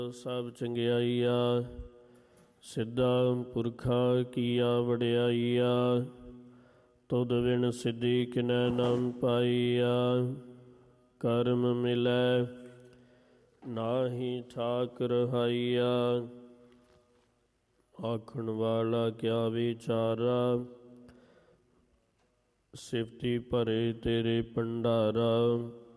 ਸਭ ਚੰਗਿਆਈਆ ਸਿੱਧਾ ਪੁਰਖਾ ਕੀਆ ਵਡਿਆਈਆ ਤੁਧ ਬਿਨ ਸਿੱਧੀ ਕਿਨੈ ਨਾਮ ਪਾਈਆ ਕਰਮ ਮਿਲੈ ਨਾਹੀ ਠਾਕ ਰਹਾਈਆ ਆਖਣ ਵਾਲਾ ਕਿਆ ਵਿਚਾਰਾ ਸਿਫਤੀ ਭਰੇ ਤੇਰੇ ਭੰਡਾਰਾ